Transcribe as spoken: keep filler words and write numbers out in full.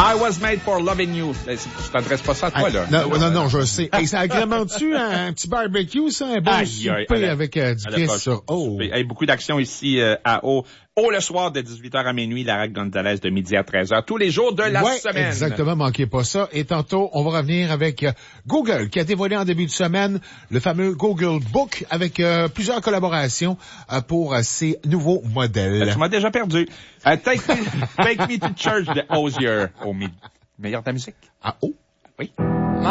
I was made for loving you. Tu t'adresses pas ça à toi, ah, là. Non, non, non, je sais. Hey, ça agrémente-tu un, un petit barbecue, ça? Un bon Aïe, souper aïe, avec euh, du Kiss sur O. Hey, beaucoup d'action ici euh, à O. O le soir de dix-huit heures à minuit, la Rac Gonzalez de midi à treize heures, tous les jours de la ouais, semaine. Exactement, manquez pas ça. Et tantôt, on va revenir avec euh, Google, qui a dévoilé en début de semaine le fameux Google Book avec euh, plusieurs collaborations euh, pour euh, ses nouveaux modèles. Ben, tu m'as déjà perdu. Uh, take, me, take Me to Church de Hozier. Au mi- meilleur de la musique. Ah, oh? Oui.